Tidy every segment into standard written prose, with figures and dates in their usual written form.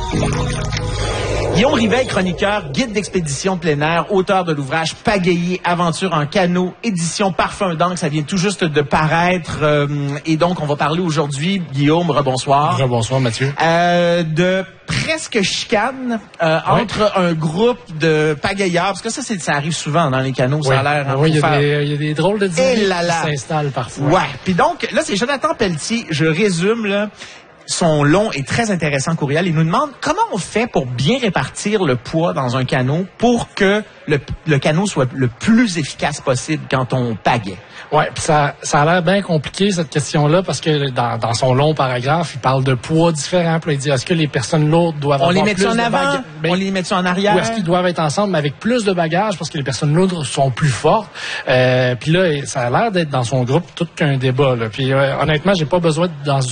Guillaume Rivet, chroniqueur, guide d'expédition plein air, auteur de l'ouvrage Pagayer, aventure en canot, édition Parfum d'encre, ça vient tout juste de paraître. Et donc, on va parler aujourd'hui, Guillaume, rebonsoir. Rebonsoir, Mathieu. De presque chicane entre un groupe de pagayeurs, parce que ça arrive souvent dans les canots, ça a l'air... Oui, il y a des drôles de dynamiques qui s'installent parfois. Ouais, puis donc, là, c'est Jonathan Pelletier, je résume, là. Son long et très intéressant courriel. Il nous demande comment on fait pour bien répartir le poids dans un canot pour que le canot soit le plus efficace possible quand on pagaie. Ouais, puis ça a l'air bien compliqué cette question-là parce que dans son long paragraphe, il parle de poids différents. Puis il dit est-ce que les personnes lourdes doivent avoir plus de bagages? On les met en avant, on les met en arrière. Ou est-ce qu'ils doivent être ensemble mais avec plus de bagages parce que les personnes lourdes sont plus fortes. Puis là, ça a l'air d'être dans son groupe tout qu'un débat. Là. Puis honnêtement, j'ai pas besoin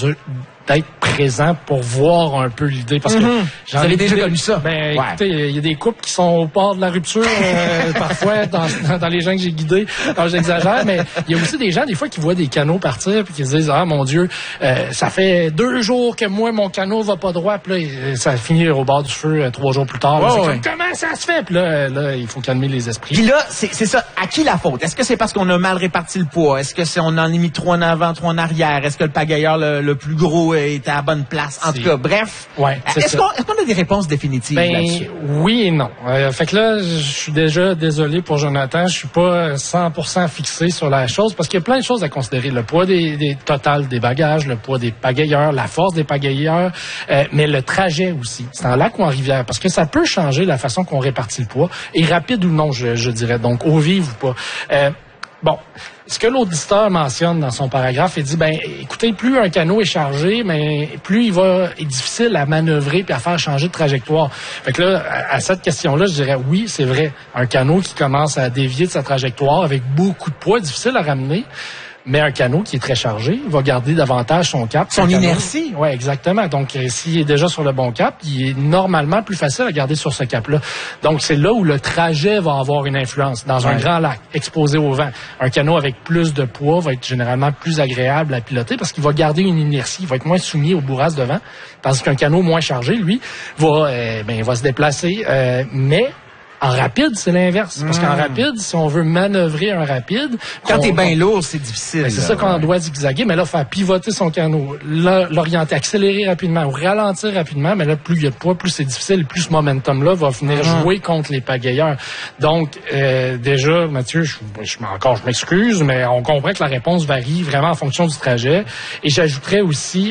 d'être présent pour voir un peu l'idée parce que j'en ai déjà connu ça. Écoutez, il y a des couples qui sont au bord de la rupture parfois dans les gens que j'ai guidés. Alors j'exagère, mais il y a aussi des gens des fois qui voient des canots partir puis qui se disent ah mon Dieu, ça fait 2 jours que moi mon canot va pas droit, puis là ça finit au bord du feu 3 jours plus tard. Comment ça se fait? Puis là il faut calmer les esprits. Puis là c'est ça. À qui la faute? Est-ce que c'est parce qu'on a mal réparti le poids? Est-ce que on en a mis 3 en avant, 3 en arrière? Est-ce que le pagailleur le plus gros est à la bonne place? En tout cas, bref. Ouais, est-ce qu'on a des réponses définitives là-dessus? Oui et non. Fait que là, je suis déjà désolé pour Jonathan. Je suis pas 100% fixé sur la chose parce qu'il y a plein de choses à considérer. Le poids des total des bagages, le poids des pagayeurs, la force des pagayeurs, mais le trajet aussi. C'est en lac ou en rivière parce que ça peut changer la façon qu'on répartit le poids. Et rapide ou non, je dirais. Donc, eau vive ou pas. Bon, ce que l'auditeur mentionne dans son paragraphe, il dit, écoutez, plus un canot est chargé, mais plus il est difficile à manœuvrer puis à faire changer de trajectoire. Fait que là, à cette question-là, je dirais, oui, c'est vrai. Un canot qui commence à dévier de sa trajectoire avec beaucoup de poids, difficile à ramener. Mais un canot qui est très chargé, il va garder davantage son cap. Son inertie. Oui, exactement. Donc, s'il est déjà sur le bon cap, il est normalement plus facile à garder sur ce cap-là. Donc, c'est là où le trajet va avoir une influence. Dans un grand lac, exposé au vent, un canot avec plus de poids va être généralement plus agréable à piloter parce qu'il va garder une inertie. Il va être moins soumis aux bourrasques de vent. Tandis qu'un canot moins chargé, lui, va se déplacer. Mais en rapide, c'est l'inverse. Parce qu'en rapide, si on veut manœuvrer un rapide... Quand t'es bien lourd, c'est difficile. C'est ça qu'on doit zigzaguer, mais là, faire pivoter son canot, l'orienter, accélérer rapidement ou ralentir rapidement, mais là, plus il y a de poids, plus c'est difficile, plus ce momentum-là va venir jouer contre les pagayeurs. Donc, déjà, Mathieu, je m'excuse, mais on comprend que la réponse varie vraiment en fonction du trajet. Et j'ajouterais aussi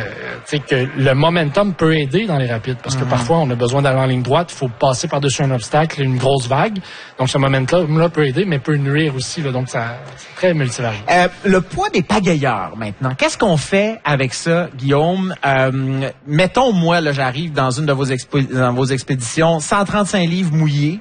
que le momentum peut aider dans les rapides, parce que parfois, on a besoin d'aller en ligne droite, il faut passer par-dessus un obstacle, une grosse vague. Donc, ce momentum-là peut aider, mais peut nuire aussi. Là, donc, c'est très multivarié. Le poids des pagayeurs, maintenant. Qu'est-ce qu'on fait avec ça, Guillaume? Mettons, moi, là, j'arrive dans une de vos expéditions, 135 livres mouillés.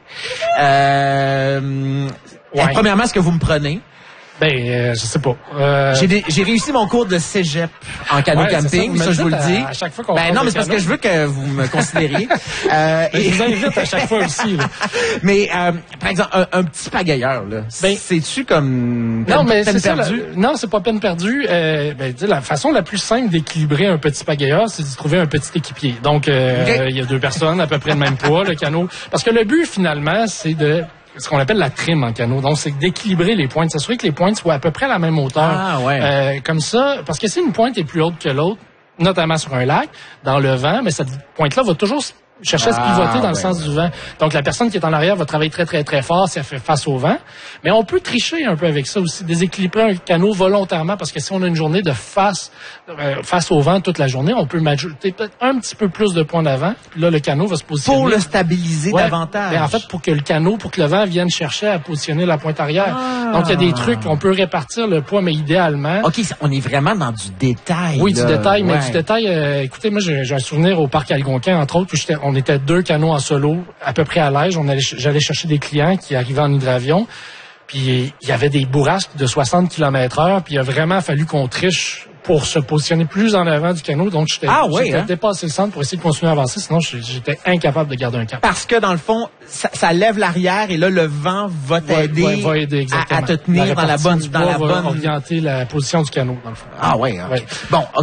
Premièrement, est-ce que vous me prenez? Je sais pas. J'ai réussi mon cours de cégep en canot camping, ça je vous le dis. À chaque fois qu'on non, mais c'est parce que je veux que vous me considériez. Je vous invite à chaque fois aussi. Là. Mais par exemple, un petit pagayeur, là, c'est-tu comme peine perdue? Non, c'est pas peine perdue. La façon la plus simple d'équilibrer un petit pagayeur, c'est de trouver un petit équipier. Donc, il y a 2 personnes à peu près le même poids, le canot. Parce que le but, finalement, c'est de ce qu'on appelle la trim en canot. Donc, c'est d'équilibrer les pointes, s'assurer que les pointes soient à peu près à la même hauteur. Comme ça, parce que si une pointe est plus haute que l'autre, notamment sur un lac, dans le vent, mais cette pointe-là va toujours chercher à se pivoter dans le sens du vent. Donc, la personne qui est en arrière va travailler très, très, très fort si elle fait face au vent. Mais on peut tricher un peu avec ça aussi, déséquilibrer un canot volontairement, parce que si on a une journée de face au vent toute la journée, on peut ajouter peut-être un petit peu plus de points d'avant. Là, le canot va se positionner. Pour le stabiliser davantage. Mais en fait, pour que le vent vienne chercher à positionner la pointe arrière. Donc, il y a des trucs, on peut répartir le poids, mais idéalement... OK, on est vraiment dans du détail. Oui, du détail, mais du détail... écoutez, moi, j'ai un souvenir au parc Algonquin, entre autres, où on était 2 canots en solo, à peu près à l'âge. J'allais chercher des clients qui arrivaient en hydravion. Puis, il y avait des bourrasques de 60 km/h. Puis, il a vraiment fallu qu'on triche pour se positionner plus en avant du canot. Donc, j'étais dépassé le centre pour essayer de continuer à avancer. Sinon, j'étais incapable de garder un cap. Parce que, dans le fond, ça lève l'arrière et là, le vent va t'aider à te tenir dans la bonne... orienter la position du canot, dans le fond. OK. Bon, OK.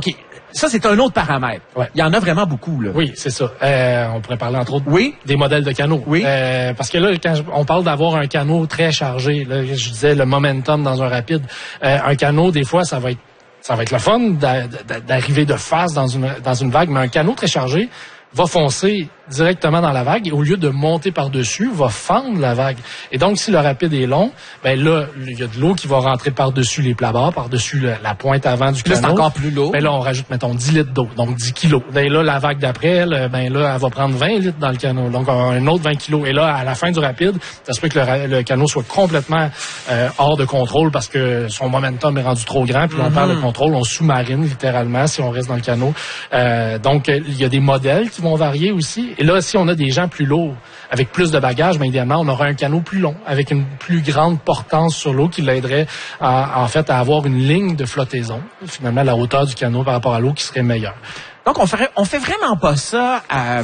Ça, c'est un autre paramètre. Ouais. Il y en a vraiment beaucoup, là. Oui, c'est ça. On pourrait parler, entre autres, Oui. des modèles de canaux. Oui. Parce que là, quand on parle d'avoir un canot très chargé, là, je disais le momentum dans un rapide, un canot, des fois, ça va être le fun d'arriver de face dans une vague, mais un canot très chargé va foncer directement dans la vague et au lieu de monter par-dessus, va fendre la vague. Et donc, si le rapide est long, ben là, il y a de l'eau qui va rentrer par-dessus les plats-bords, par-dessus la pointe avant du canot. Là, c'est encore plus lourd. Ben là, on rajoute, mettons, 10 litres d'eau, donc 10 kilos. Ben là, la vague d'après, elle va prendre 20 litres dans le canot, donc un autre 20 kilos. Et là, à la fin du rapide, ça se peut que le canot soit complètement hors de contrôle parce que son momentum est rendu trop grand, puis on perd le contrôle, on sous-marine littéralement si on reste dans le canot. Donc, il y a des modèles qui vont varier aussi. Et là, si on a des gens plus lourds, avec plus de bagages, bien idéalement, on aura un canot plus long, avec une plus grande portance sur l'eau qui l'aiderait à avoir une ligne de flottaison. Finalement, la hauteur du canot par rapport à l'eau qui serait meilleure. Donc, on fait vraiment pas ça,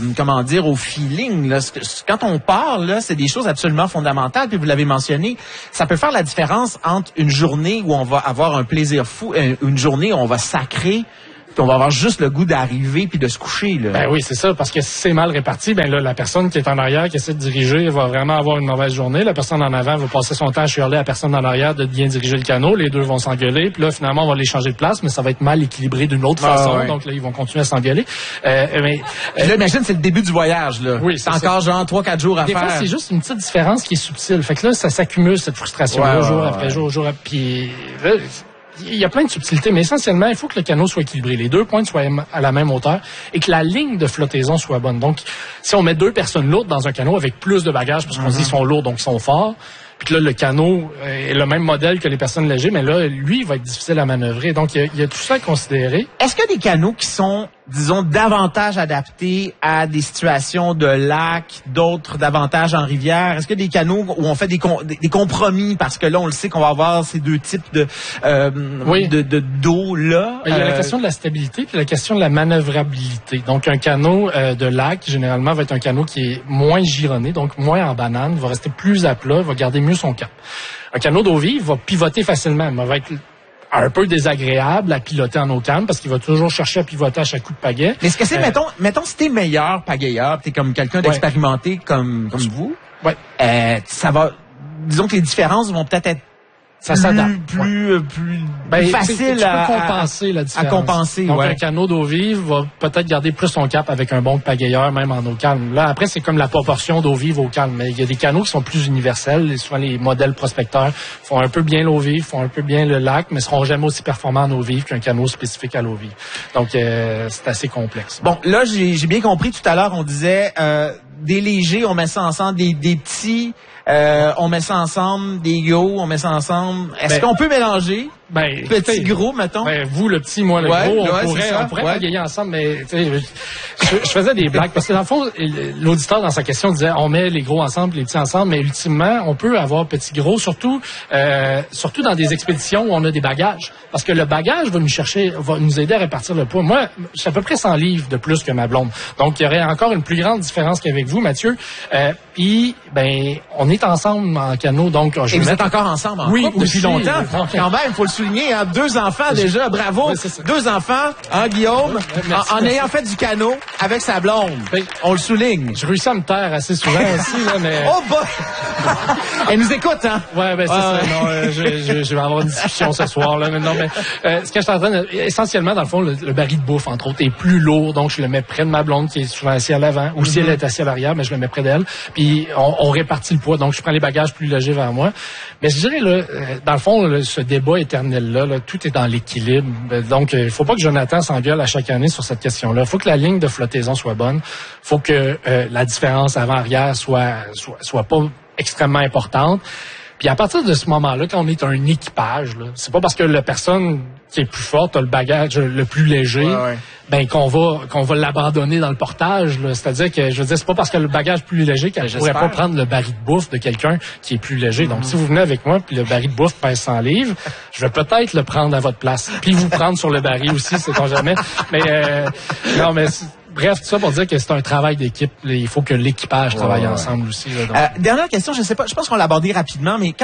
au feeling, là. Quand on parle, là, c'est des choses absolument fondamentales, puis vous l'avez mentionné, ça peut faire la différence entre une journée où on va avoir un plaisir fou, une journée où on va sacrer, puis on va avoir juste le goût d'arriver puis de se coucher, là. Ben oui, c'est ça, parce que si c'est mal réparti, ben là, la personne qui est en arrière, qui essaie de diriger, va vraiment avoir une mauvaise journée. La personne en avant va passer son temps à chialer à la personne en arrière de bien diriger le canot. Les deux vont s'engueuler, puis là, finalement, on va les changer de place, mais ça va être mal équilibré d'une autre façon. Ouais. Donc là, ils vont continuer à s'engueuler. Là, imagine, c'est le début du voyage, là. Oui, c'est encore ça. Genre 3-4 jours à faire. Des fois, c'est juste une petite différence qui est subtile. Fait que là, ça s'accumule, cette frustration-là, jour après jour, puis là, il y a plein de subtilités, mais essentiellement, il faut que le canot soit équilibré. Les deux pointes soient à la même hauteur et que la ligne de flottaison soit bonne. Donc, si on met deux personnes lourdes dans un canot avec plus de bagages, parce qu'on se dit qu'ils sont lourds, donc ils sont forts, puis que là, le canot est le même modèle que les personnes légères, mais là, lui, il va être difficile à manœuvrer. Donc, il y a tout ça à considérer. Est-ce qu'il y a des canots qui sont, disons, davantage adaptés à des situations de lac, d'autres davantage en rivière? Est-ce qu'il y a des canots où on fait des compromis parce que là, on le sait qu'on va avoir ces deux types d'eau là? Il y a la question de la stabilité puis la question de la manœuvrabilité. Donc, un canot de lac, généralement, va être un canot qui est moins gironné, donc moins en banane, va rester plus à plat, va garder mieux son cap. Un canot d'eau vive va pivoter facilement, mais va être un peu désagréable à piloter en eau calme parce qu'il va toujours chercher à pivoter à chaque coup de pagaie. Mais est-ce que c'est, mettons, si t'es meilleur pagayeur, t'es comme quelqu'un d'expérimenté comme vous, ça va, disons que les différences vont peut-être être ça s'adapte. Plus facile à compenser la différence. À compenser, donc, un canot d'eau vive va peut-être garder plus son cap avec un bon pagayeur, même en eau calme. Là, après, c'est comme la proportion d'eau vive au calme. Mais il y a des canots qui sont plus universels. Et souvent, les modèles prospecteurs font un peu bien l'eau vive, font un peu bien le lac, mais seront jamais aussi performants en eau vive qu'un canot spécifique à l'eau vive. Donc, c'est assez complexe. Bon, là, j'ai bien compris tout à l'heure, on disait des légers, on met ça ensemble, des petits... on met ça ensemble, des gros, on met ça ensemble. Est-ce qu'on peut mélanger? Petit, gros, mettons. Vous, le petit, moi, le gros, on pourrait pagayer ensemble, mais je faisais des blagues. Parce que dans le fond, l'auditeur, dans sa question, disait on met les gros ensemble, les petits ensemble, mais ultimement, on peut avoir petit, gros, surtout dans des expéditions où on a des bagages. Parce que le bagage va nous aider à répartir le poids. Moi, j'ai à peu près 100 livres de plus que ma blonde. Donc, il y aurait encore une plus grande différence qu'avec vous, Mathieu. Puis, on est ensemble en canot, donc... Et vous êtes encore ensemble en couple depuis longtemps. Quand même, il faut le souligner, hein, 2 enfants déjà, bravo. 2 enfants, hein, Guillaume, en ayant fait du canot avec sa blonde. On le souligne. Je réussis à me taire assez souvent aussi, là, mais... Oh, elle nous écoute, hein? Ouais, c'est ça. Non, je vais avoir une discussion ce soir, là, mais non, mais ce que je suis en train de... Essentiellement, dans le fond, le baril de bouffe, entre autres, est plus lourd, donc je le mets près de ma blonde, qui est souvent assise à l'avant, ou si elle est assise à l'arrière, mais je le mets près d'elle. Puis on répartit le poids, donc je prends les bagages plus légers vers moi. Mais je dirais, là, dans le fond, ce débat éternel-là, tout est dans l'équilibre. Donc, il faut pas que Jonathan s'engueule à chaque année sur cette question-là. Il faut que la ligne de flottaison soit bonne. Il faut que la différence avant-arrière soit pas extrêmement importante. Puis à partir de ce moment-là, quand on est un équipage, là, c'est pas parce que la personne qui est plus forte a le bagage le plus léger, qu'on va l'abandonner dans le portage. Là. C'est-à-dire que, je veux dire, c'est pas parce que le bagage plus léger qu'elle pourrait pas prendre le baril de bouffe de quelqu'un qui est plus léger. Donc, si vous venez avec moi, puis le baril de bouffe pèse 100 livres, je vais peut-être le prendre à votre place. Puis vous prendre sur le baril aussi, sait-on jamais. Mais non, mais bref, tout ça pour dire que c'est un travail d'équipe. Il faut que l'équipage travaille ensemble aussi. Là, dernière question, je sais pas, je pense qu'on l'a abordé rapidement, mais quand on a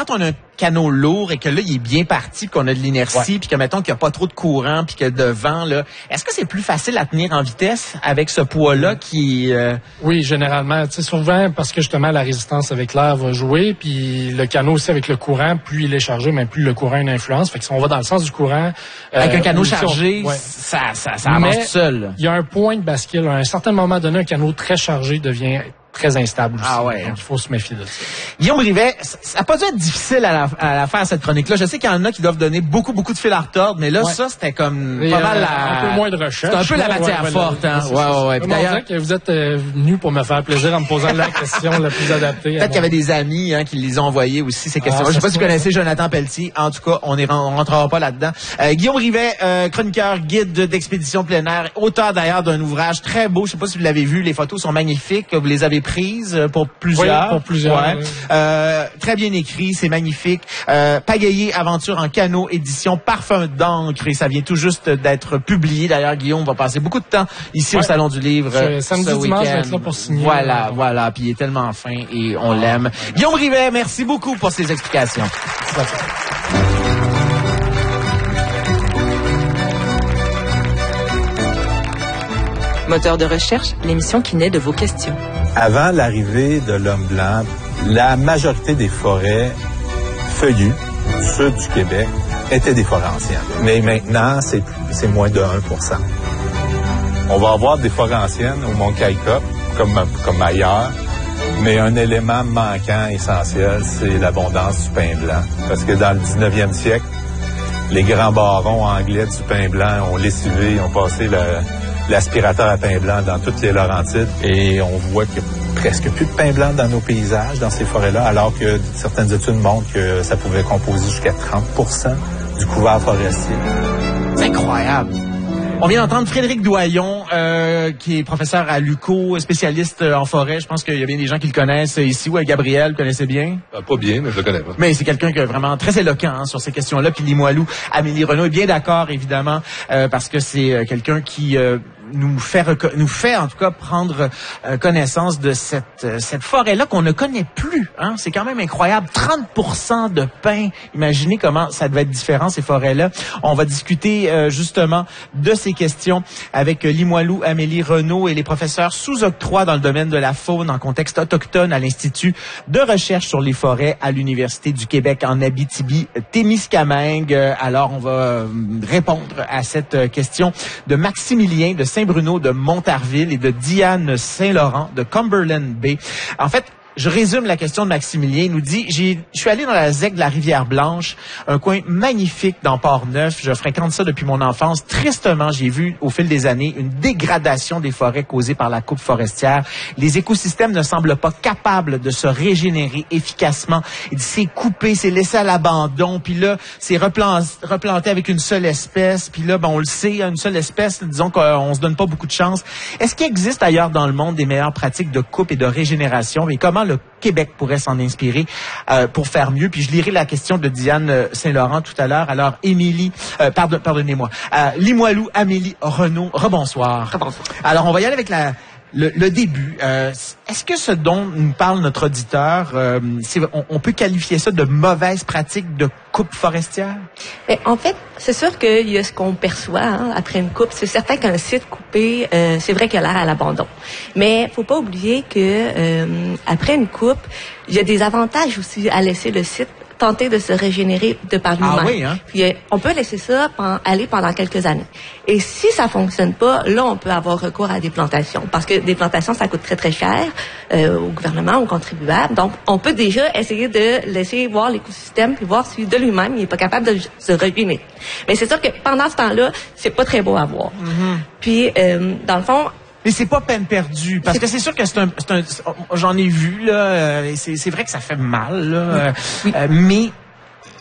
canot lourd et que là, il est bien parti, qu'on a de l'inertie, puis que, mettons, qu'il n'y a pas trop de courant, puis que de vent, là, est-ce que c'est plus facile à tenir en vitesse avec ce poids-là qui... Oui, généralement. Tu sais, souvent, parce que justement, la résistance avec l'air va jouer, puis le canot aussi avec le courant, plus il est chargé, mais plus le courant a une influence. Fait que si on va dans le sens du courant... Avec un canot chargé, ça avance tout seul. Il y a un point de bascule. À un certain moment donné, un canot très chargé devient très instable aussi. Ah ouais. Donc, il faut se méfier de ça. Guillaume Rivet, ça n'a pas dû être difficile à la faire, cette chronique-là. Je sais qu'il y en a qui doivent donner beaucoup de fil à retordre, mais là, ça, c'était comme pas mal un peu moins de recherche. C'est un peu la matière forte, hein. Ouais. Puis d'ailleurs, que vous êtes venu pour me faire plaisir en me posant la question la plus adaptée. Peut-être qu'il y avait des amis, qui les ont envoyés aussi, ces questions. Je sais pas si tu connaissais Jonathan Pelletier. En tout cas, on rentrera pas là-dedans. Guillaume Rivet, chroniqueur, guide d'expédition plein air, auteur d'ailleurs d'un ouvrage très beau. Je sais pas si vous l'avez vu. Les photos sont magnifiques. Vous les avez prises pour plusieurs. Oui, pour plusieurs. Ouais. Très bien écrit, c'est magnifique. Pagayer, aventure en canot, édition Parfum d'encre, et ça vient tout juste d'être publié. D'ailleurs, Guillaume va passer beaucoup de temps ici au Salon du Livre samedi, ce dimanche, week-end. je vais être là pour signer. Voilà. Puis il est tellement fin et on l'aime. Guillaume Rivet, merci beaucoup pour ces explications. Moteur de recherche, l'émission qui naît de vos questions. Avant l'arrivée de l'homme blanc, la majorité des forêts feuillues du sud du Québec étaient des forêts anciennes. Mais maintenant, c'est moins de 1%. On va avoir des forêts anciennes au Mont Caïcop, comme ailleurs, mais un élément manquant essentiel, c'est l'abondance du pain blanc. Parce que dans le 19e siècle, les grands barons anglais du pain blanc ont lessivé, ont passé l'aspirateur à pain blanc dans toutes les Laurentides, et on voit qu'il y a presque plus de pain blanc dans nos paysages, dans ces forêts-là, alors que certaines études montrent que ça pouvait composer jusqu'à 30% du couvert forestier. C'est incroyable. On vient d'entendre Frédéric Doyon, qui est professeur à l'UQO, spécialiste en forêt. Je pense qu'il y a bien des gens qui le connaissent ici. Ouais, Gabriel, vous connaissez bien? Pas bien, mais je le connais pas. Mais c'est quelqu'un qui est vraiment très éloquent sur ces questions-là. Puis Limoilou, Amélie Renaud est bien d'accord, évidemment, parce que c'est quelqu'un qui nous fait en tout cas prendre connaissance de cette forêt-là qu'on ne connaît plus. Hein? C'est quand même incroyable. 30% de pins. Imaginez comment ça devait être différent, ces forêts-là. On va discuter justement de ces questions avec Limoilou, Amélie Renaud et les professeurs sous octroi dans le domaine de la faune en contexte autochtone à l'Institut de recherche sur les forêts à l'Université du Québec en Abitibi-Témiscamingue. Alors, on va répondre à cette question de Maximilien de Saint-Bruno de Montarville et de Diane Saint-Laurent de Cumberland Bay. En fait, je résume la question de Maximilien. Il nous dit, je suis allé dans la ZEC de la Rivière-Blanche, un coin magnifique dans Port-Neuf. Je fréquente ça depuis mon enfance. Tristement, j'ai vu au fil des années une dégradation des forêts causée par la coupe forestière. Les écosystèmes ne semblent pas capables de se régénérer efficacement. Il dit, c'est coupé, c'est laissé à l'abandon. Puis là, c'est replanté avec une seule espèce. Puis là, on le sait, une seule espèce, disons qu'on se donne pas beaucoup de chance. Est-ce qu'il existe ailleurs dans le monde des meilleures pratiques de coupe et de régénération? Et comment le Québec pourrait s'en inspirer pour faire mieux? Puis je lirai la question de Diane Saint-Laurent tout à l'heure. Alors, Émilie, pardonnez-moi, Limoilou, Amélie Renaud, rebonsoir. Rebonsoir. Alors, on va y aller avec le début. Est-ce que ce dont nous parle notre auditeur, on peut qualifier ça de mauvaise pratique de coupe forestière? Mais en fait, c'est sûr qu'il y a ce qu'on perçoit après une coupe. C'est certain qu'un site coupé, c'est vrai qu'il a l'air à l'abandon. Mais faut pas oublier que après une coupe, il y a des avantages aussi à laisser le site tenter de se régénérer de par lui-même. Ah oui, hein? Puis on peut laisser ça aller pendant quelques années. Et si ça fonctionne pas, là, on peut avoir recours à des plantations. Parce que des plantations, ça coûte très, très cher au gouvernement, aux contribuables. Donc, on peut déjà essayer de laisser voir l'écosystème puis voir si de lui-même, il est pas capable de se régénérer. Mais c'est sûr que pendant ce temps-là, c'est pas très beau à voir. Mm-hmm. Puis, dans le fond, mais c'est pas peine perdue, parce que c'est sûr que j'en ai vu, là, c'est vrai que ça fait mal, là, oui. Mais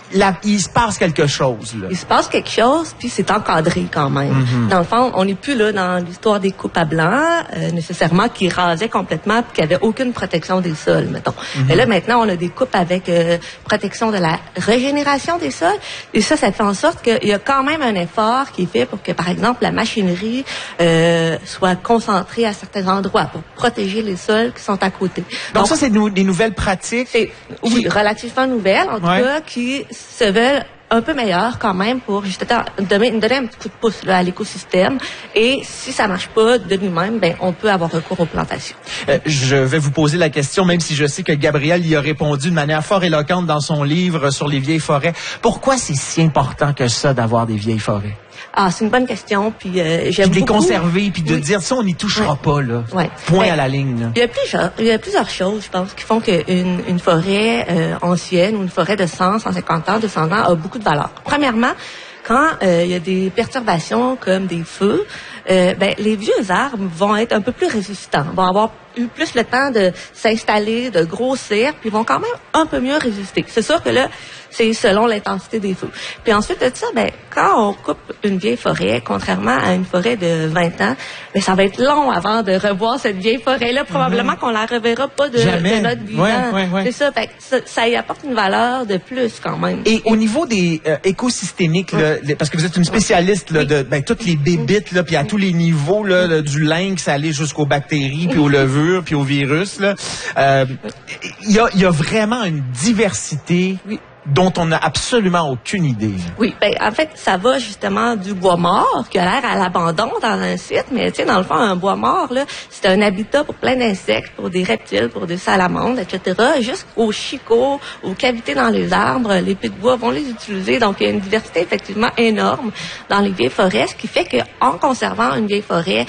il se passe quelque chose, là. Il se passe quelque chose, puis c'est encadré quand même. Dans le fond, on n'est plus là dans l'histoire des coupes à blanc, nécessairement, qui rasaient complètement, puis qui n'avaient aucune protection des sols, mettons. Mais là, maintenant, on a des coupes avec protection de la régénération des sols. Et ça fait en sorte qu'il y a quand même un effort qui est fait pour que, par exemple, la machinerie soit concentrée à certains endroits pour protéger les sols qui sont à côté. Donc ça, c'est des nouvelles pratiques? Oui, relativement nouvelles, en tout cas, qui se veulent un peu meilleures quand même pour justement donner un petit coup de pouce là, à l'écosystème. Et si ça marche pas de lui-même, ben on peut avoir recours aux plantations. Je vais vous poser la question, même si je sais que Gabriel y a répondu de manière fort éloquente dans son livre sur les vieilles forêts. Pourquoi c'est si important que ça d'avoir des vieilles forêts? Ah, c'est une bonne question, puis j'aime beaucoup. De les conserver, puis de dire ça, on n'y touchera pas, là. Point à la ligne, là. Il y a plusieurs choses, je pense, qui font qu'une forêt ancienne ou une forêt de 100, 150 ans, 200 ans a beaucoup de valeur. Premièrement, quand il y a des perturbations comme des feux, les vieux arbres vont être un peu plus résistants, vont avoir eu plus le temps de s'installer, de grossir, puis vont quand même un peu mieux résister. C'est sûr que là, c'est selon l'intensité des feux. Puis ensuite de ça, quand on coupe une vieille forêt, contrairement à une forêt de 20 ans, ça va être long avant de revoir cette vieille forêt-là. Probablement qu'on la reverra pas de notre vivant. C'est ça. Fait que ça y apporte une valeur de plus quand même. Et au niveau des écosystémiques, là, parce que vous êtes une spécialiste là, de toutes les bébites, là, puis à tous les niveaux là, du lynx, aller jusqu'aux bactéries, puis aux levures, puis aux virus, là, il y a vraiment une diversité dont on n'a absolument aucune idée. Oui, en fait, ça va justement du bois mort, qui a l'air à l'abandon dans un site, mais tu sais, dans le fond, un bois mort, là, c'est un habitat pour plein d'insectes, pour des reptiles, pour des salamandres, etc., jusqu'aux chicots, aux cavités dans les arbres, les pieds de bois vont les utiliser, donc il y a une diversité effectivement énorme dans les vieilles forêts, ce qui fait qu'en conservant une vieille forêt,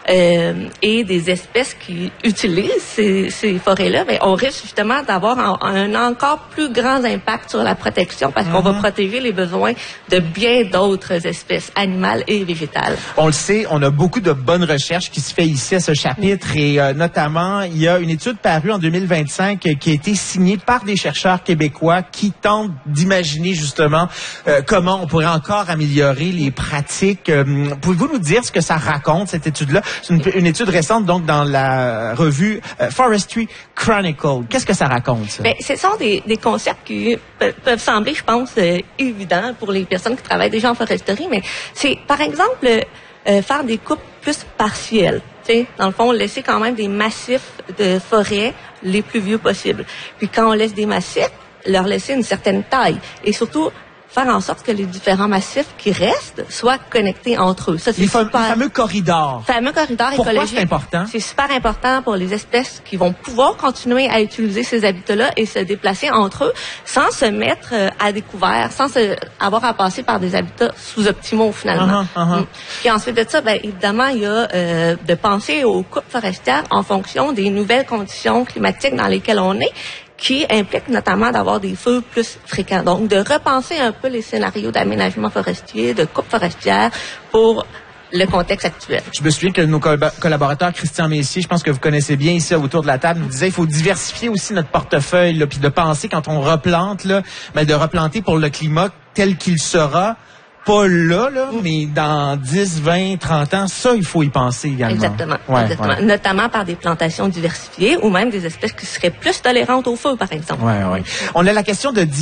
et des espèces qui utilisent ces forêts-là, on risque justement d'avoir un encore plus grand impact sur la protection parce qu'on va protéger les besoins de bien d'autres espèces animales et végétales. On le sait, on a beaucoup de bonnes recherches qui se fait ici à ce chapitre et notamment, il y a une étude parue en 2025 qui a été signée par des chercheurs québécois qui tentent d'imaginer justement comment on pourrait encore améliorer les pratiques. Pouvez-vous nous dire ce que ça raconte, cette étude-là? C'est une étude récente, donc, dans la revue Forestry Chronicle. Qu'est-ce que ça raconte, ça? Ce sont des concepts qui peuvent sembler, je pense, évidents pour les personnes qui travaillent déjà en foresterie, mais c'est, par exemple, faire des coupes plus partielles. T'sais, dans le fond, laisser quand même des massifs de forêt les plus vieux possibles. Puis quand on laisse des massifs, leur laisser une certaine taille. Et surtout, faire en sorte que les différents massifs qui restent soient connectés entre eux. Ça, c'est super. Les fameux corridors. Fameux corridors écologiques. Pourquoi c'est important? C'est super important pour les espèces qui vont pouvoir continuer à utiliser ces habitats-là et se déplacer entre eux sans se mettre à découvert, sans avoir à passer par des habitats sous-optimaux finalement. Puis ensuite de ça, évidemment, il y a de penser aux coupes forestières en fonction des nouvelles conditions climatiques dans lesquelles on est, qui implique notamment d'avoir des feux plus fréquents. Donc, de repenser un peu les scénarios d'aménagement forestier, de coupe forestière pour le contexte actuel. Je me souviens que nos collaborateurs, Christian Messier, je pense que vous connaissez bien ici autour de la table, nous disait il faut diversifier aussi notre portefeuille, là, puis de penser quand on replante, là, de replanter pour le climat tel qu'il sera. Pas là, mais dans 10, 20, 30 ans, ça, il faut y penser également. Exactement. Notamment par des plantations diversifiées ou même des espèces qui seraient plus tolérantes au feu, par exemple. On a la question de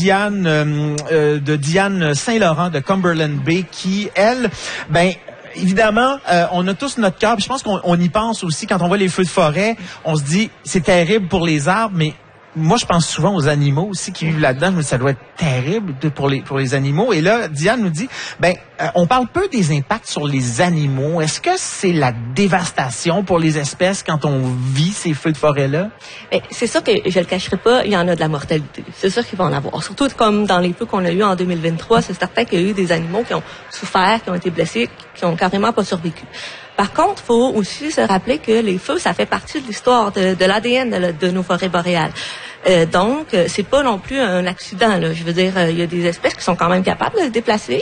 Diane Saint-Laurent de Cumberland Bay qui, elle, évidemment, on a tous notre cœur. Je pense qu'on y pense aussi quand on voit les feux de forêt. On se dit, c'est terrible pour les arbres, mais moi, je pense souvent aux animaux aussi qui vivent là-dedans. Je me dis, ça doit être terrible pour les animaux. Et là, Diane nous dit, on parle peu des impacts sur les animaux. Est-ce que c'est la dévastation pour les espèces quand on vit ces feux de forêt-là? C'est sûr que je le cacherai pas, il y en a de la mortalité. C'est sûr qu'ils vont en avoir. Surtout comme dans les feux qu'on a eu en 2023, c'est certain qu'il y a eu des animaux qui ont souffert, qui ont été blessés, qui ont carrément pas survécu. Par contre, il faut aussi se rappeler que les feux, ça fait partie de l'histoire de l'ADN de nos forêts boréales. Donc, c'est pas non plus un accident, là. Je veux dire, il y a des espèces qui sont quand même capables de se déplacer.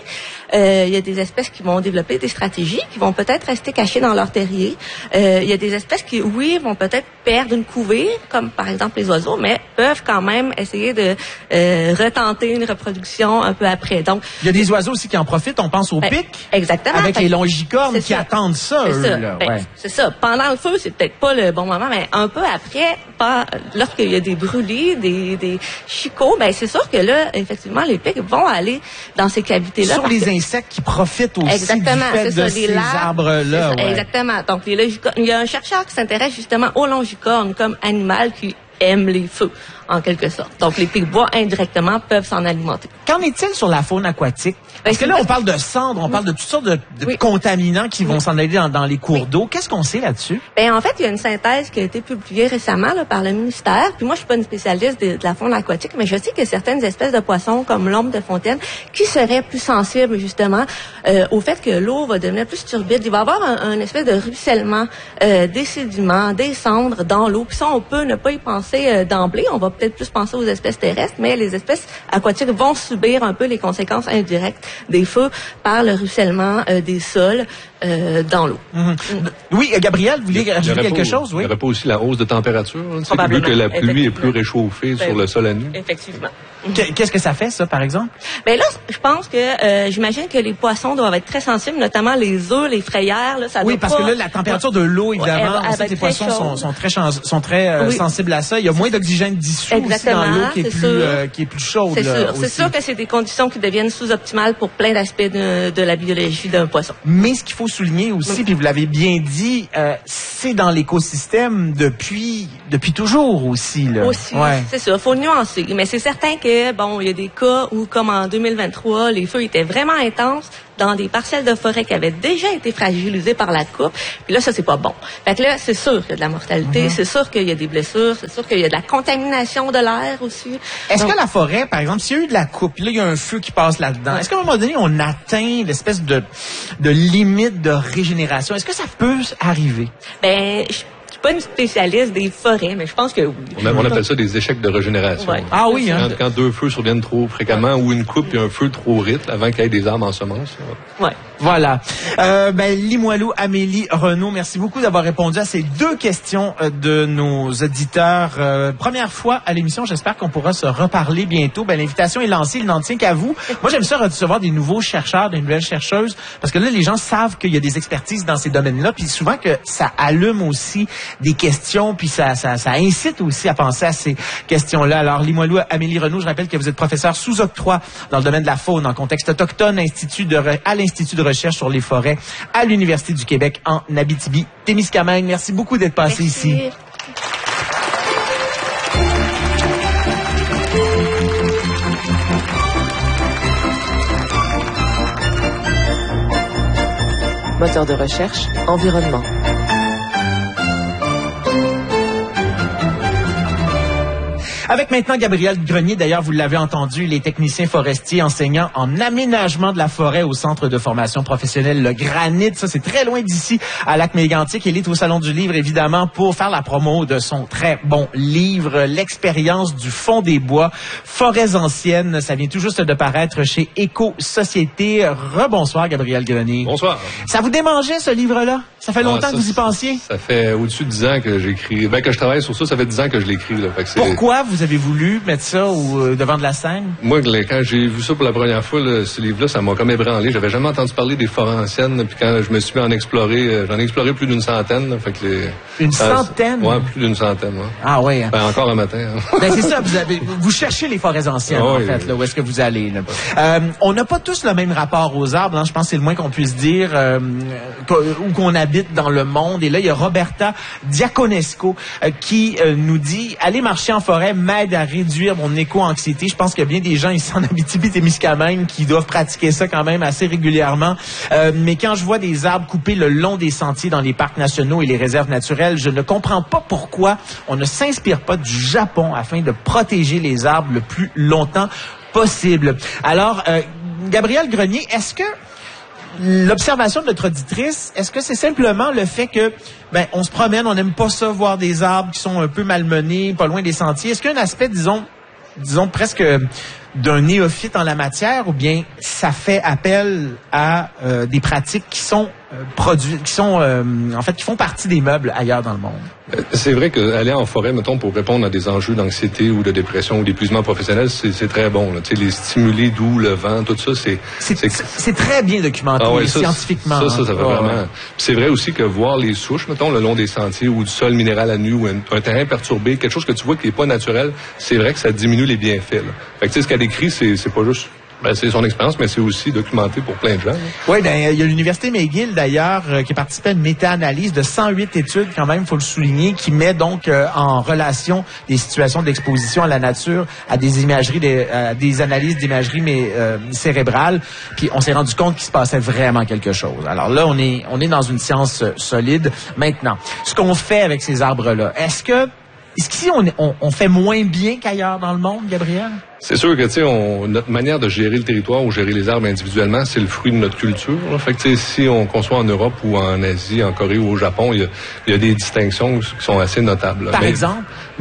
Il y a des espèces qui vont développer des stratégies, qui vont peut-être rester cachées dans leur terrier. Il y a des espèces qui, oui, vont peut-être perdre une couvée, comme par exemple les oiseaux, mais peuvent quand même essayer de retenter une reproduction un peu après. Donc, il y a des oiseaux aussi qui en profitent. On pense aux pics. Exactement. Avec les longicornes qui attendent ça, eux. C'est ça. Pendant le feu, c'est peut-être pas le bon moment, mais un peu après, lorsqu'il y a des brûlis, des chicots, c'est sûr que là, effectivement, les pics vont aller dans ces cavités-là. Sur les insectes qui profitent aussi exactement, du fait de ces arbres-là. Exactement. Donc, il y a un chercheur qui s'intéresse justement aux longicornes comme animal qui aiment les feux, en quelque sorte. Donc, les pics-bois, indirectement, peuvent s'en alimenter. Qu'en est-il sur la faune aquatique? Parce que là, on parle de cendres, on parle de toutes sortes de contaminants qui vont s'en aller dans les cours d'eau. Qu'est-ce qu'on sait là-dessus? En fait, il y a une synthèse qui a été publiée récemment par le ministère. Puis moi, je suis pas une spécialiste de la faune aquatique, mais je sais qu'il y a certaines espèces de poissons, comme l'ombre de fontaine, qui seraient plus sensibles, justement, au fait que l'eau va devenir plus turbide. Il va y avoir un espèce de ruissellement des sédiments, des cendres dans l'eau. Puis ça, on peut ne pas y penser d'emblée. On va peut-être plus penser aux espèces terrestres, mais les espèces aquatiques vont subir un peu les conséquences indirectes des feux par le ruissellement des sols dans l'eau. Oui, Gabriel, vous vouliez ajouter quelque chose? Oui. Il n'y aurait pas aussi la hausse de température, vu que la pluie est plus réchauffée sur le sol à nu? Effectivement. Qu'est-ce que ça fait, ça, par exemple? Là, je pense que j'imagine que les poissons doivent être très sensibles, notamment les œufs, les frayères. Là, ça oui, parce que là, la température de l'eau, évidemment, on sait que les poissons sont très sensibles à ça. Il y a moins d'oxygène dissous aussi dans l'eau qui est plus chaude. C'est sûr que c'est des conditions qui deviennent sous-optimales pour plein d'aspects de la biologie d'un poisson. Mais ce qu'il faut souligner aussi, puis vous l'avez bien dit, c'est dans l'écosystème depuis toujours aussi. Là. Aussi, c'est ça. Faut nuancer. Mais c'est certain que il y a des cas où, comme en 2023, les feux étaient vraiment intenses dans des parcelles de forêt qui avaient déjà été fragilisées par la coupe. Puis là, ça, c'est pas bon. Fait que là, c'est sûr qu'il y a de la mortalité, c'est sûr qu'il y a des blessures, c'est sûr qu'il y a de la contamination de l'air aussi. Est-ce que la forêt, par exemple, s'il y a eu de la coupe, là, il y a un feu qui passe là-dedans, est-ce qu'à un moment donné, on atteint l'espèce de limite de régénération? Est-ce que ça peut arriver? Je suis pas une spécialiste des forêts, mais je pense que oui. On appelle ça des échecs de régénération. Ouais. Ah oui, hein? Quand deux feux surviennent trop fréquemment ou une coupe et un feu trop vite avant qu'il y ait des arbres en semence. Ouais. Voilà. Limoilou, Amélie Renaud, merci beaucoup d'avoir répondu à ces deux questions de nos auditeurs. Première fois à l'émission, j'espère qu'on pourra se reparler bientôt. L'invitation est lancée, il n'en tient qu'à vous. Moi, j'aime ça recevoir des nouveaux chercheurs, des nouvelles chercheuses, parce que là, les gens savent qu'il y a des expertises dans ces domaines-là, puis souvent que ça allume aussi des questions, puis ça incite aussi à penser à ces questions-là. Alors, Limoilou, Amélie Renaud, je rappelle que vous êtes professeur sous octroi dans le domaine de la faune en contexte autochtone, à l'Institut de recherche sur les forêts à l'Université du Québec en Abitibi-Témiscamingue. Merci beaucoup d'être passé ici. Moteur de recherche, environnement. Avec maintenant Gabriel Grenier, d'ailleurs, vous l'avez entendu, il est technicien forestier enseignant en aménagement de la forêt au Centre de formation professionnelle Le Granit. Ça, c'est très loin d'ici, à Lac-Mégantic. Il est au Salon du Livre, évidemment, pour faire la promo de son très bon livre, L'expérience du fond des bois, forêts anciennes. Ça vient tout juste de paraître chez Éco-Société. Rebonsoir, Gabriel Grenier. Bonsoir. Ça vous démangeait, ce livre-là? Ça fait longtemps que vous y pensiez? Ça fait au-dessus de 10 ans que j'écris. Que je travaille sur ça, ça fait 10 ans que je l'écris. Pourquoi vous avez voulu mettre ça devant de la scène? Moi, quand j'ai vu ça pour la première fois, ce livre-là, ça m'a comme ébranlé. J'avais jamais entendu parler des forêts anciennes. Puis quand je me suis mis à en explorer, j'en ai exploré plus d'une centaine. Là, une centaine? Oui, plus d'une centaine. Ouais. Ah oui. Encore un matin. Hein. C'est ça, vous cherchez les forêts anciennes, en fait, là, où est-ce que vous allez. Là. On n'a pas tous le même rapport aux arbres. Hein, je pense que c'est le moins qu'on puisse dire où qu'on habite dans le monde. Et là, il y a Roberta Diaconesco qui nous dit « Aller marcher en forêt m'aide à réduire mon éco-anxiété. » Je pense qu'il y a bien des gens ici en Abitibi-Témiscamingue qui doivent pratiquer ça quand même assez régulièrement. Mais quand je vois des arbres coupés le long des sentiers dans les parcs nationaux et les réserves naturelles, je ne comprends pas pourquoi on ne s'inspire pas du Japon afin de protéger les arbres le plus longtemps possible. Alors, Gabriel Grenier, est-ce que l'observation de notre auditrice, est-ce que c'est simplement le fait que on se promène, on n'aime pas ça, voir des arbres qui sont un peu malmenés, pas loin des sentiers? Est-ce qu'il y a un aspect, disons, disons, presque d'un néophyte en la matière, ou bien ça fait appel à des pratiques qui sont qui font partie des meubles ailleurs dans le monde? C'est vrai qu'aller en forêt, mettons, pour répondre à des enjeux d'anxiété ou de dépression ou d'épuisement professionnel, c'est très bon. Tu sais, les stimuli doux, le vent, tout ça, c'est très bien documenté scientifiquement. Ça va vraiment. Ouais. C'est vrai aussi que voir les souches, mettons, le long des sentiers ou du sol minéral à nu ou un terrain perturbé, quelque chose que tu vois qui est pas naturel, c'est vrai que ça diminue les bienfaits. Là. Fait que tu sais, ce qu'elle décrit, c'est pas juste. C'est son expérience, mais c'est aussi documenté pour plein de gens. Oui, il y a l'Université McGill, d'ailleurs, qui a participé à une méta-analyse de 108 études, quand même, faut le souligner, qui met donc en relation des situations d'exposition à la nature, à des imageries, des analyses d'imagerie cérébrale. Puis on s'est rendu compte qu'il se passait vraiment quelque chose. Alors là, on est dans une science solide. Maintenant, ce qu'on fait avec ces arbres-là, est-ce qu'ici, on fait moins bien qu'ailleurs dans le monde, Gabriel? C'est sûr que, tu sais, notre manière de gérer le territoire ou gérer les arbres individuellement, c'est le fruit de notre culture. Là. Fait que, tu sais, si on conçoit en Europe ou en Asie, en Corée ou au Japon, il y a des distinctions qui sont assez notables. Là. Par exemple?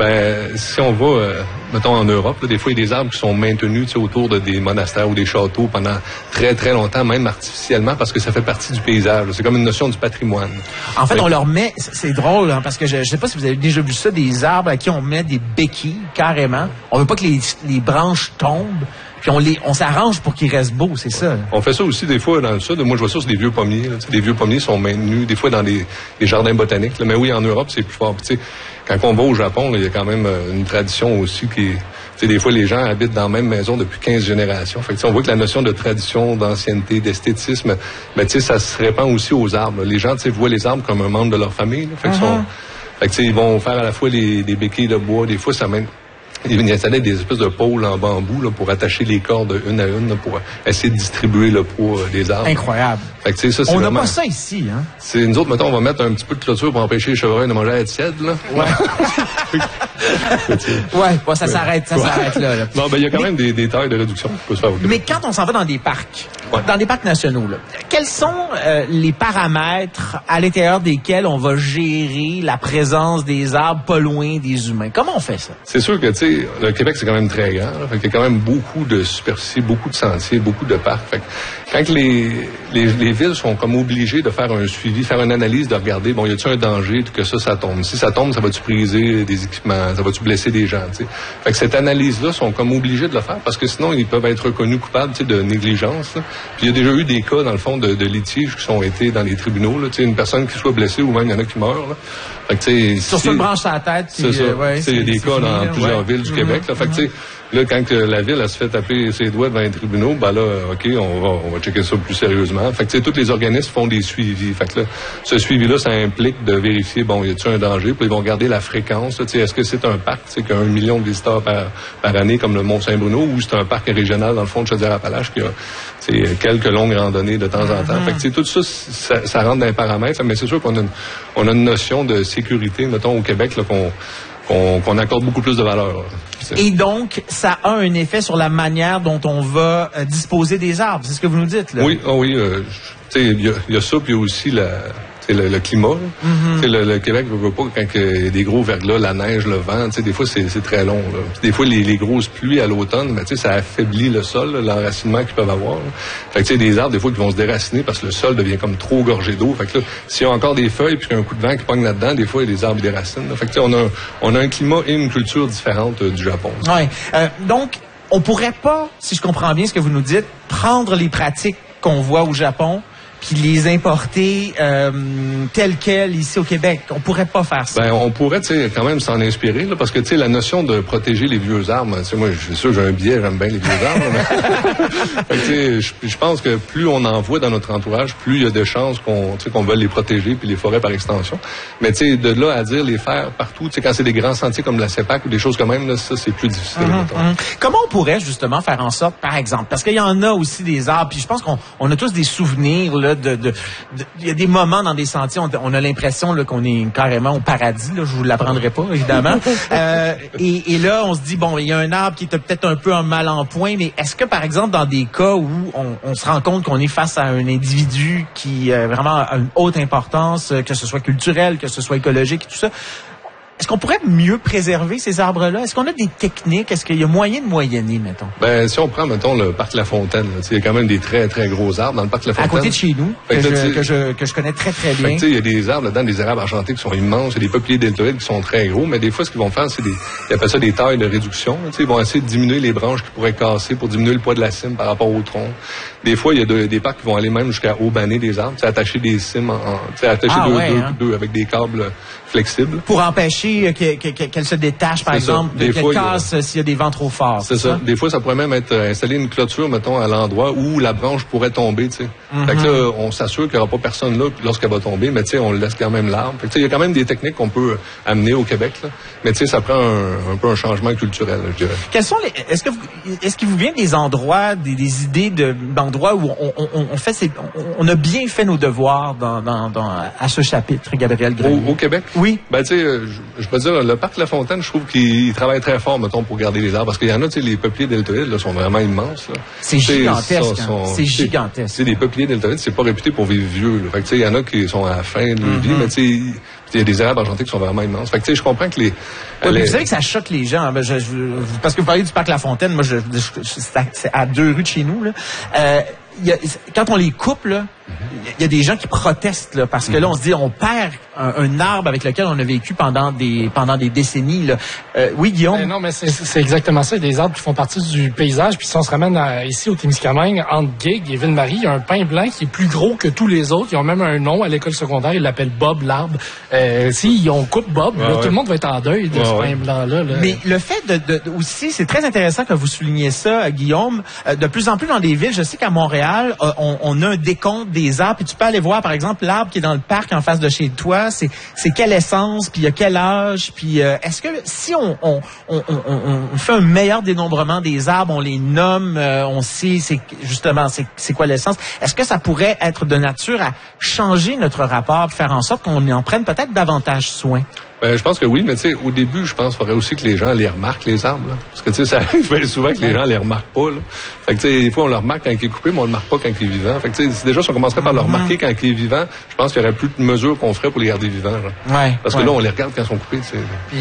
Si on va, mettons, en Europe, là, des fois, il y a des arbres qui sont maintenus, tu sais, autour des monastères ou des châteaux pendant très, très longtemps, même artificiellement, parce que ça fait partie du paysage. C'est comme une notion du patrimoine. En fait, on leur met, c'est drôle, hein, parce que je sais pas si vous avez déjà vu ça, des arbres à qui on met des béquilles, carrément. On veut pas que les branches tombent, puis on s'arrange pour qu'ils restent beaux, c'est ça. On fait ça aussi des fois dans le sud. Moi, je vois ça sur des vieux pommiers. Là. Des vieux pommiers sont maintenus, des fois dans des jardins botaniques. Là. Mais oui, en Europe, c'est plus fort. Puis, quand on va au Japon, il y a quand même une tradition aussi qui est... Des fois, les gens habitent dans la même maison depuis 15 générations. Fait que, on voit que la notion de tradition, d'ancienneté, d'esthétisme, ça se répand aussi aux arbres. Les gens voient les arbres comme un membre de leur famille. Là. Fait que, ils vont faire à la fois des béquilles de bois. Des fois, ça même... Il installait des espèces de pôles en bambou là, pour attacher les cordes une à une là, pour essayer de distribuer le poids des arbres. Incroyable. Fait que, ça, on n'a vraiment... pas ça ici, hein? Nous autres, mettons, on va mettre un petit peu de clôture pour empêcher les chevreuils de manger à la tiède, là. Ouais, ça s'arrête là. Non, il y a quand même des tailles de réduction qui peuvent se faire. Mais quand on s'en va dans des parcs, dans des parcs nationaux, là, quels sont les paramètres à l'intérieur desquels on va gérer la présence des arbres pas loin des humains? Comment on fait ça? C'est sûr que, le Québec, c'est quand même très grand. Là, fait qu'il y a quand même beaucoup de superficie, beaucoup de sentiers, beaucoup de parcs. Fait que quand les villes sont comme obligées de faire un suivi, faire une analyse, de regarder, y a-t-il un danger que ça tombe? Si ça tombe, ça va-tu briser des équipements? Ça va-tu blesser des gens? T'sais? Fait que cette analyse-là sont comme obligés de le faire parce que sinon, ils peuvent être reconnus coupables de négligence. Là. Puis il y a déjà eu des cas, dans le fond, de litiges qui ont été dans les tribunaux. Là, une personne qui soit blessée ou même il y en a qui meurent. Là. Fait que, sur une branche à la tête. C'est ça. Il y a des cas dans plusieurs villes du Québec. Là. Fait que, là, quand la ville elle se fait taper ses doigts devant les tribunaux, OK, on va checker ça plus sérieusement. Fait que, tous les organismes font des suivis. Fait que là, ce suivi-là, ça implique de vérifier, y a-t-il un danger? Puis ils vont regarder la fréquence. Est-ce que c'est un parc qui a 1 million de visiteurs par année, comme le Mont-Saint-Bruno, ou c'est un parc régional, dans le fond de Chaudière-Appalaches, qui a quelques longues randonnées de temps en temps. Fait que, tout ça rentre dans les paramètres. Mais c'est sûr qu'on a une notion de sécurité, mettons, au Québec, là, qu'on accorde beaucoup plus de valeur. Et donc, ça a un effet sur la manière dont on va disposer des arbres. C'est ce que vous nous dites, là? Oui, il y a ça, puis il y a aussi le climat. Le Québec ne veut pas quand il y a des gros verglas, la neige, le vent. Des fois, c'est très long. Là. Des fois, les grosses pluies à l'automne, ça affaiblit le sol, l'enracinement qu'ils peuvent avoir. Là. Fait que des arbres, des fois, qui vont se déraciner parce que le sol devient comme trop gorgé d'eau. Fait que là, s'il y a encore des feuilles puis qu'il y a un coup de vent qui pogne là-dedans, des fois, il y a des arbres qui déracinent. Là. Fait que on a un climat et une culture différente du Japon. Oui. Donc, on pourrait pas, si je comprends bien ce que vous nous dites, prendre les pratiques qu'on voit au Japon puis les importer telles quelles ici au Québec. On pourrait pas faire ça. On pourrait, quand même s'en inspirer, là, parce que, la notion de protéger les vieux arbres, moi, je suis sûr, j'ai un biais, j'aime bien les vieux arbres. Je pense que plus on en voit dans notre entourage, plus il y a de chances qu'on veuille les protéger, puis les forêts par extension. Mais, de là à dire les faire partout, quand c'est des grands sentiers comme la CEPAC ou des choses comme même, là, ça, c'est plus difficile. Comment on pourrait, justement, faire en sorte, par exemple, parce qu'il y en a aussi des arbres, puis je pense qu'on a tous des souvenirs, là, il y a des moments dans des sentiers, on a l'impression là, qu'on est carrément au paradis. Là, je vous l'apprendrai pas, évidemment. Et là, on se dit, il y a un arbre qui est peut-être un peu un mal en point, mais est-ce que, par exemple, dans des cas où on se rend compte qu'on est face à un individu qui vraiment a une haute importance, que ce soit culturel, que ce soit écologique, tout ça, est-ce qu'on pourrait mieux préserver ces arbres-là? Est-ce qu'on a des techniques? Est-ce qu'il y a moyen de moyenner, mettons? Ben, si on prend, mettons, le parc La Fontaine, il y a quand même des très, très gros arbres dans le parc La Fontaine. À côté de chez nous, que je connais très, très bien. Il y a des arbres là-dedans, des érables argentés qui sont immenses, il y a des peupliers deltoïdes qui sont très gros, mais des fois, ce qu'ils vont faire, ils appellent ça des tailles de réduction. Ils vont essayer de diminuer les branches qui pourraient casser pour diminuer le poids de la cime par rapport au tronc. Des fois, il y a des parcs qui vont aller même jusqu'à aubaner des arbres, attacher des cimes, attacher deux avec des câbles flexibles. Pour empêcher qu'elle se détache, par exemple, qu'elle casse s'il y a des vents trop forts. C'est ça. Des fois, ça pourrait même être installer une clôture, mettons, à l'endroit où la branche pourrait tomber, tu sais. Fait que là, on s'assure qu'il n'y aura pas personne là lorsqu'elle va tomber, mais tu sais, on laisse quand même l'arbre. Fait que il y a quand même des techniques qu'on peut amener au Québec, là. Mais tu sais, ça prend un peu un changement culturel, je dirais. Quels sont est-ce qu'il vous vient des endroits, des idées d'endroits où on a bien fait nos devoirs à ce chapitre, Gabriel Grenier? Au Québec? Oui. Ben, tu sais, je peux dire, le parc La Fontaine, je trouve qu'il travaille très fort, mettons, pour garder les arbres. Parce qu'il y en a, tu sais, les peupliers deltoïdes, là, sont vraiment immenses, là. C'est gigantesque, c'est gigantesque. Tu sais, les peupliers deltoïdes, c'est pas réputé pour vivre vieux, là. Fait que, tu sais, il y en a qui sont à la fin de leur vie, mais tu sais, il y a des érables argentés qui sont vraiment immenses. Fait que, tu sais, je comprends que vous savez que ça choque les gens. Hein? Parce que vous parlez du parc La Fontaine, moi, c'est à 2 rues de chez nous, là. Quand on les coupe, là, il y a des gens qui protestent, là, parce que là, on se dit, on perd un arbre avec lequel on a vécu pendant des décennies, là. Oui, Guillaume? Non, mais c'est exactement ça. Il y a des arbres qui font partie du paysage. Puis si on se ramène ici au Témiscamingue, entre Guigues et Ville-Marie, il y a un pin blanc qui est plus gros que tous les autres. Ils ont même un nom à l'école secondaire. Ils l'appellent Bob, l'arbre. Si on coupe Bob, là, tout le monde va être en deuil de ce pin blanc-là. Là. Mais le fait aussi, c'est très intéressant que vous souligniez ça, Guillaume. De plus en plus dans des villes, je sais qu'à Montréal, on a un décompte des arbres. Puis tu peux aller voir, par exemple, l'arbre qui est dans le parc en face de chez toi. C'est quelle essence, puis il y a quel âge, puis est-ce que si on fait un meilleur dénombrement des arbres, on les nomme, on sait c'est quoi l'essence, est-ce que ça pourrait être de nature à changer notre rapport, faire en sorte qu'on en prenne peut-être davantage soin? Je pense que oui, mais tu sais, au début, je pense qu'il faudrait aussi que les gens les remarquent, les arbres, là. Parce que tu sais, ça arrive bien souvent que les gens les remarquent pas, là. Fait que tu sais, des fois, on le remarque quand il est coupé, mais on le remarque pas quand il est vivant. Fait que tu sais, déjà, si on commencerait par le remarquer quand il est vivant, je pense qu'il y aurait plus de mesures qu'on ferait pour les garder vivants, là. Parce que là, on les regarde quand ils sont coupés, tu sais.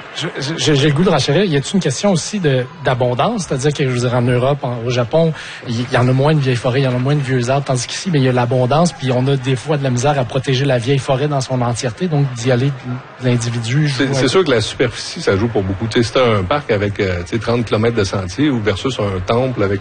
J'ai le goût de rachérir. Y a-t-il une question aussi d'abondance? C'est-à-dire que, je veux dire, en Europe, au Japon, il y en a moins de vieilles forêts, il y en a moins de vieux arbres, tandis qu'ici, il y a l'abondance, puis on a des fois de la misère à protéger la vieille forêt dans son entièreté, donc d'y aller de l'individu. C'est sûr que la superficie, ça joue pour beaucoup. Tu sais, c'est un parc avec 30 km de sentier ou versus un temple avec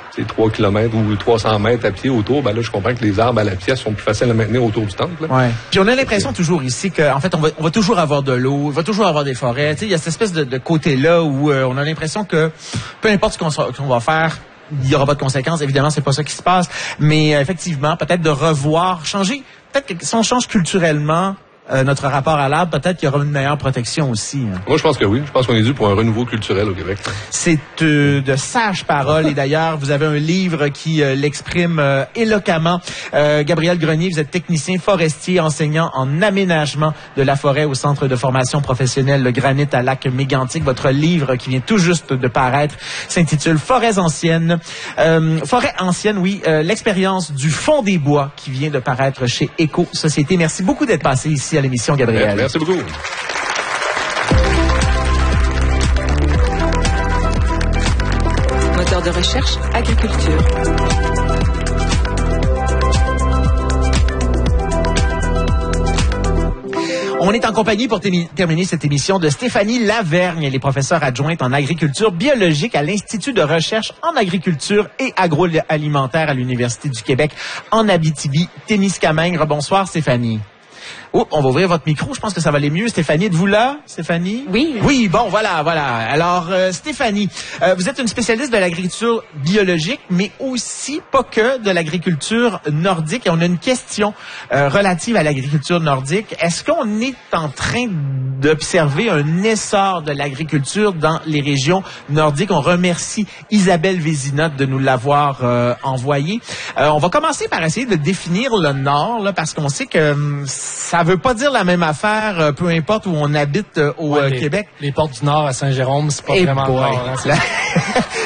3 km ou 300 mètres à pied autour, ben là, je comprends que les arbres à la pièce sont plus faciles à maintenir autour du temple. Ouais. Puis on a l'impression toujours ici qu'en fait, on va toujours avoir de l'eau, il va toujours avoir des forêts. Tu sais, il y a cette espèce de côté-là où on a l'impression que peu importe ce qu'on va faire, il n'y aura pas de conséquences. Évidemment, c'est pas ça qui se passe. Mais effectivement, peut-être de revoir, changer. Peut-être que si on change culturellement notre rapport à l'arbre, peut-être qu'il y aura une meilleure protection aussi. Hein. Moi, je pense que oui. Je pense qu'on est dû pour un renouveau culturel au Québec. C'est de sages paroles. Et d'ailleurs, vous avez un livre qui l'exprime éloquemment. Gabriel Grenier, vous êtes technicien forestier, enseignant en aménagement de la forêt au Centre de formation professionnelle Le Granit à Lac-Mégantic. Votre livre qui vient tout juste de paraître s'intitule Forêts anciennes. Forêts anciennes, oui. L'expérience du fond des bois qui vient de paraître chez Éco-Société. Merci beaucoup d'être passé ici à l'émission, Gabriel. Merci beaucoup. Moteur de recherche, agriculture. On est en compagnie pour terminer cette émission de Stéphanie Lavergne. Elle est professeure adjointe en agriculture biologique à l'Institut de recherche en agriculture et agroalimentaire à l'Université du Québec en Abitibi-Témiscamingue. Bonsoir, Stéphanie. Oh, on va ouvrir votre micro. Je pense que ça va aller mieux. Stéphanie, êtes-vous là? Stéphanie? Oui. Oui, bon, voilà. Alors, Stéphanie, vous êtes une spécialiste de l'agriculture biologique, mais aussi pas que de l'agriculture nordique. Et on a une question relative à l'agriculture nordique. Est-ce qu'on est en train d'observer un essor de l'agriculture dans les régions nordiques? On remercie Isabelle Vézinotte de nous l'avoir envoyé. On va commencer par essayer de définir le Nord, là, parce qu'on sait que ça veut pas dire la même affaire, peu importe où on habite au Québec. Les portes du Nord à Saint-Jérôme, c'est pas vraiment Nord. Hein,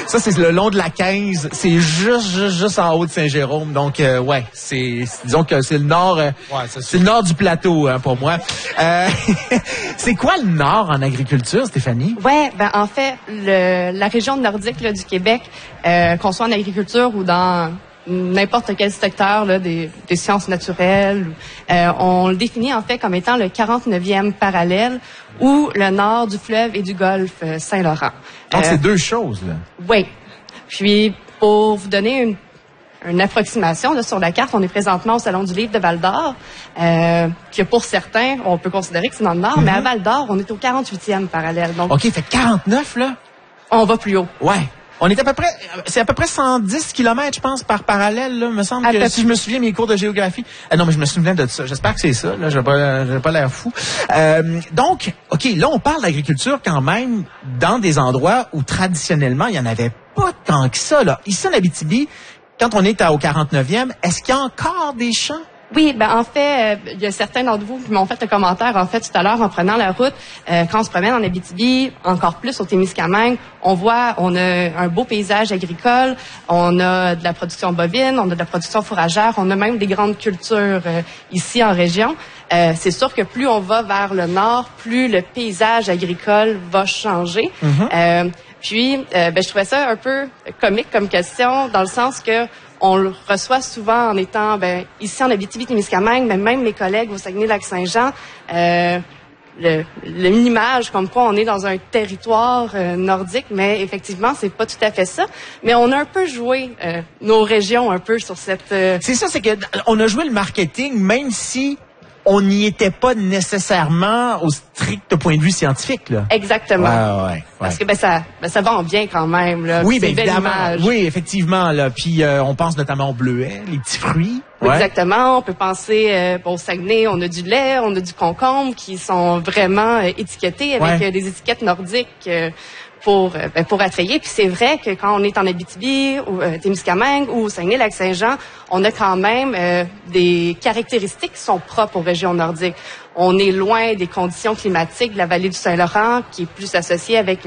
Ça, c'est le long de la 15. C'est juste en haut de Saint-Jérôme. Donc, ouais, disons que c'est le nord, c'est le nord du plateau, hein, pour moi. C'est quoi le nord en agriculture, Stéphanie? Ouais, ben, en fait, la région nordique, là, du Québec, qu'on soit en agriculture ou dans n'importe quel secteur là, des sciences naturelles. On le définit en fait comme étant le 49e parallèle ou le nord du fleuve et du golfe Saint-Laurent. Donc, c'est deux choses, là. Oui. Puis, pour vous donner une approximation là, sur la carte, on est présentement au Salon du Livre de Val-d'Or, que pour certains, on peut considérer que c'est dans le nord, mais à Val-d'Or, on est au 48e parallèle. Donc, OK, fait 49, là? On va plus haut. Ouais. On est c'est à peu près 110 kilomètres, je pense, par parallèle, là, me semble que, si je me souviens mes cours de géographie. Non, mais je me souviens de ça. J'espère que c'est ça, là. J'ai pas l'air fou. Donc, OK, là, on parle d'agriculture quand même dans des endroits où, traditionnellement, il y en avait pas tant que ça, là. Ici, en Abitibi, quand on est au 49e, est-ce qu'il y a encore des champs? Oui, ben en fait, il y a certains d'entre vous qui m'ont fait le commentaire en fait tout à l'heure en prenant la route. Quand on se promène en Abitibi, encore plus au Témiscamingue, on a un beau paysage agricole, on a de la production bovine, on a de la production fourragère, on a même des grandes cultures ici en région. C'est sûr que plus on va vers le nord, plus le paysage agricole va changer. Puis, je trouvais ça un peu comique comme question, dans le sens que on le reçoit souvent en étant ici en Abitibi-Témiscamingue, mais même mes collègues au Saguenay-Lac-Saint-Jean, l'image comme quoi on est dans un territoire nordique, mais effectivement, c'est pas tout à fait ça. Mais on a un peu joué nos régions un peu sur cette... C'est ça, c'est que on a joué le marketing, même si on n'y était pas nécessairement au strict point de vue scientifique, là. Exactement. Ouais. Parce que ça vend bien quand même, là. Oui, c'est évidemment. image. Oui, effectivement, là. Puis on pense notamment aux bleuets, les petits fruits. Ouais. Exactement. On peut penser au Saguenay, on a du lait, on a du concombre qui sont vraiment étiquetés avec des étiquettes nordiques. Pour attrayer. Puis c'est vrai que quand on est en Abitibi ou Témiscamingue ou au Saguenay-Lac-Saint-Jean, on a quand même des caractéristiques qui sont propres aux régions nordiques. On est loin des conditions climatiques de la vallée du Saint-Laurent, qui est plus associée avec